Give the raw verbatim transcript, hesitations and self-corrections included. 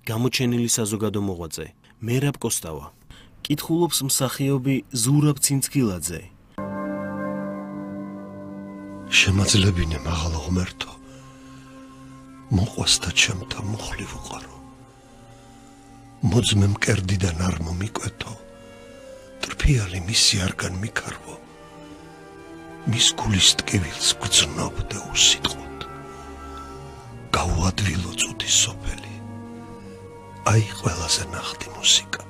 გამოჩენილი საზოგადო მოღვაწე მერაბ კოსტავა. კითხულობს მსახიობი ზურაბ ცინცქილაძე. შემაძლებინე მაღალ ღმერთო, მოყვასთა ჩემთა მუხლი ვუყარო. მოძმე მკერდიდან არ მომიკვეთო, ტრფიალი მისი არგან მიქარვო. მის გულის ტკივილს გრძნობდე უსიტყვოდ. გაუადვილო წუდის სოფელი, აი ყველაზე ნახტი მუსიკა.